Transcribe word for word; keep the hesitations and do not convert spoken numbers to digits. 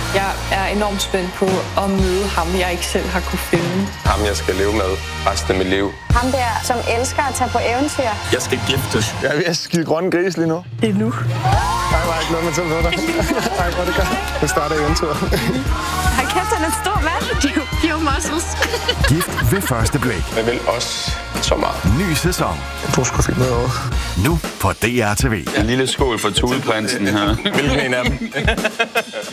Jeg er enormt spændt på at møde ham, jeg ikke selv har kunne finde. Ham, jeg skal leve med resten af mit liv. Ham der, som elsker at tage på eventyr. Jeg skal giftes. Jeg er ved at skide grønne gris lige nu. Det er nu. Jeg var ikke noget med til med dig. Ej, hvor det godt. Nu starter eventyret. Hold kæft, han er stor mand. Pure muscles. Gift ved første blik. Jeg vil også så meget. Ny sæson. Jeg tror sgu fint noget over. Nu på D R T V. En lille skål for Tudeprinsen her. Hvilken en af dem?